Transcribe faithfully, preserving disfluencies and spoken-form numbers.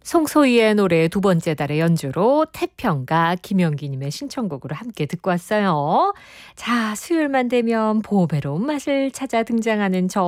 송소희의 노래 두 번째 달의 연주로 태평가 김영기님의 신청곡으로 함께 듣고 왔어요. 자, 수요일만 되면 보배로운 맛을 찾아 등장하는 저